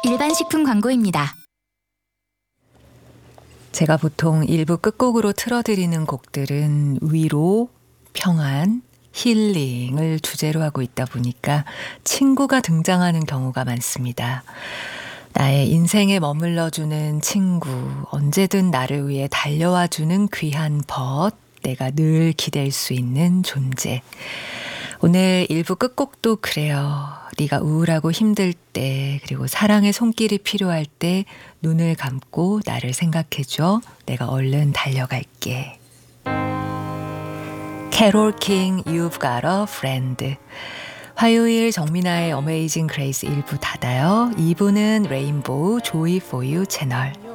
일반 식품 광고입니다. 제가 보통 1부 끝곡으로 틀어드리는 곡들은 위로, 평안, 힐링을 주제로 하고 있다 보니까 친구가 등장하는 경우가 많습니다. 나의 인생에 머물러주는 친구, 언제든 나를 위해 달려와주는 귀한 벗, 내가 늘 기댈 수 있는 존재. 오늘 1부 끝곡도 그래요. 네가 우울하고 힘들 때, 그리고 사랑의 손길이 필요할 때 눈을 감고 나를 생각해줘. 내가 얼른 달려갈게. 캐롤 킹, You've Got a Friend. 화요일 정민아의 어메이징 그레이스 1부 닫아요. 2부는 레인보우 조이 포유 채널.